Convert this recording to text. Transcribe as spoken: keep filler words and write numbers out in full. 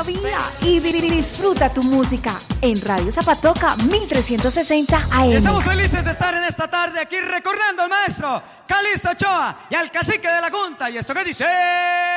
vida y disfruta tu música en Radio Zapatoca mil trescientos sesenta A M. Estamos felices de estar en esta tarde aquí recordando al maestro Calixto Ochoa y al cacique de la Junta. ¿Y esto qué dice?